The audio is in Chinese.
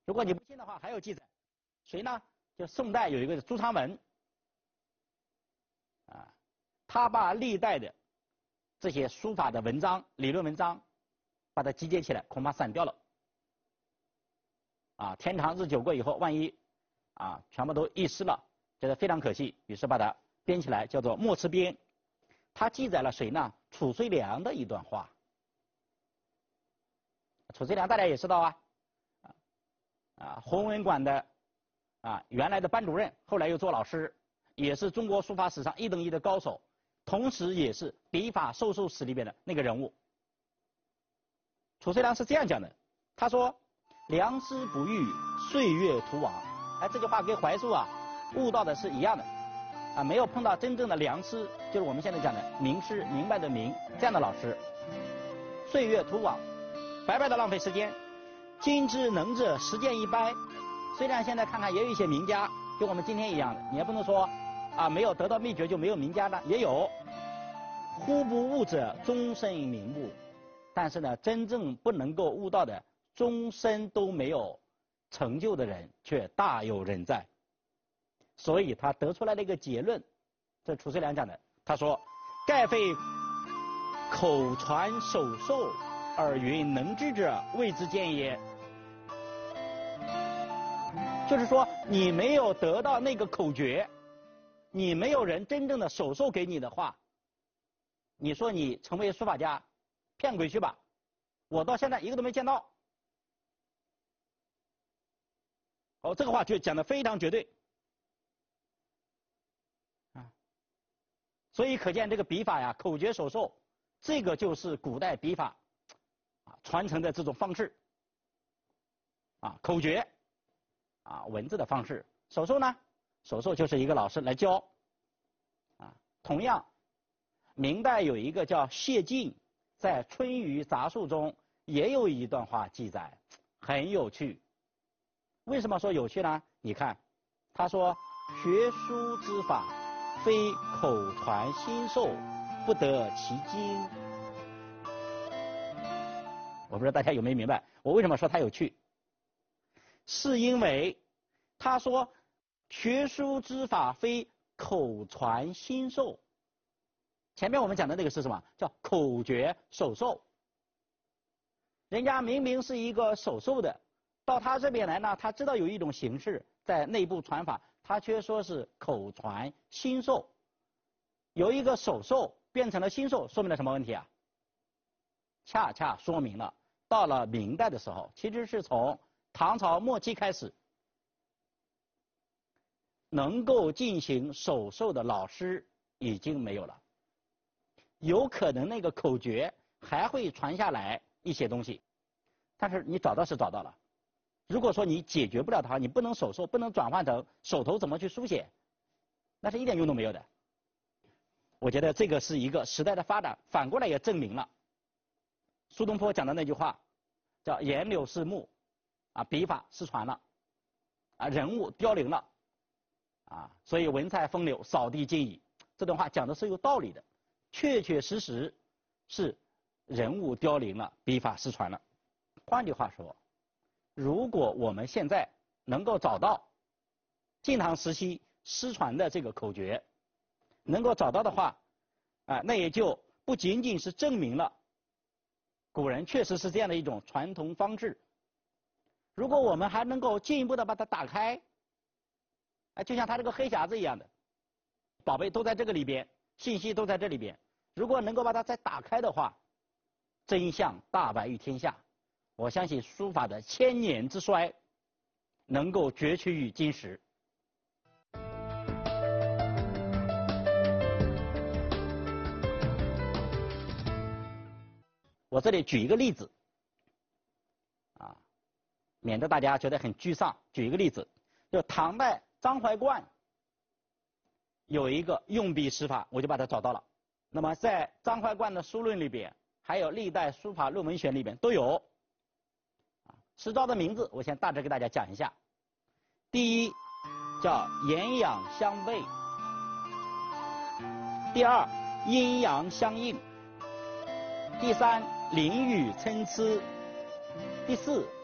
如果你不信的话，还有记载，谁呢？就宋代有一个朱昌文，他把历代的这些书法的文章、理论文章，把它集结起来，恐怕散掉了。天长日久过以后，万一全部都遗失了，觉得非常可惜，于是把它编起来，叫做《墨池编》。它记载了谁呢？褚遂良的一段话。褚遂良大家也知道弘文馆的原来的班主任，后来又做老师，也是中国书法史上一等一的高手，同时也是笔法授受史里边的那个人物。褚遂良是这样讲的，他说：“良师不遇，岁月徒往。”这句话跟怀素悟到的是一样的没有碰到真正的良师，就是我们现在讲的名师，明白的明这样的老师，岁月徒往，白白的浪费时间。今之能者，实践一般。虽然现在看看也有一些名家，跟我们今天一样的，你也不能说没有得到秘诀就没有名家的，也有。忽不悟者，终身名悟。但是呢，真正不能够悟到的，终身都没有成就的人，却大有人在。所以他得出来的一个结论，这褚遂良讲的，他说：“盖非口传手授，而云能知者谓之见也。”就是说，你没有得到那个口诀，你没有人真正的手授给你的话，你说你成为书法家，骗鬼去吧！我到现在一个都没见到。这个话就讲得非常绝对所以可见这个笔法口诀手授，这个就是古代笔法传承的这种方式口诀文字的方式。手授呢，手授就是一个老师来教同样，明代有一个叫谢晋，在《春雨杂述》中也有一段话记载，很有趣。为什么说有趣呢？你看，他说：“学书之法，非口传心授，不得其精。”我不知道大家有没有明白，我为什么说它有趣？是因为他说学书之法非口传心授。前面我们讲的那个是什么？叫口诀手授。人家明明是一个手授的，到他这边来呢，他知道有一种形式在内部传法，他却说是口传心授。有一个手授变成了心授，说明了什么问题恰恰说明了到了明代的时候，其实是从唐朝末期开始，能够进行手授的老师已经没有了。有可能那个口诀还会传下来一些东西，但是你找到是找到了。如果说你解决不了的话，你不能手授，不能转换成手头怎么去书写，那是一点用都没有的。我觉得这个是一个时代的发展，反过来也证明了苏东坡讲的那句话，叫颜柳是木笔法失传了人物凋零了所以文采风流扫地尽矣。这段话讲的是有道理的，确确实实是人物凋零了，笔法失传了。换句话说，如果我们现在能够找到晋唐时期失传的这个口诀，能够找到的话那也就不仅仅是证明了古人确实是这样的一种传统方式。如果我们还能够进一步的把它打开就像它这个黑匣子一样的，宝贝都在这个里边，信息都在这里边，如果能够把它再打开的话，真相大白于天下。我相信书法的千年之衰能够攫取于今时。我这里举一个例子免得大家觉得很沮丧。举一个例子，就唐代张怀灌有一个用笔诗法，我就把它找到了。那么在张怀灌的书论里边，还有历代书法论文选里边都有诗招的名字，我先大致给大家讲一下。第一叫炎阳相悖，第二阴阳相应，第三淋雨参差，第四